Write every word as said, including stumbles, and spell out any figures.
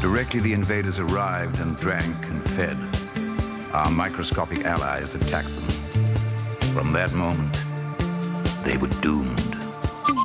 Directly the invaders arrived and drank and fed. Our microscopic allies attacked them. From that moment, they were doomed.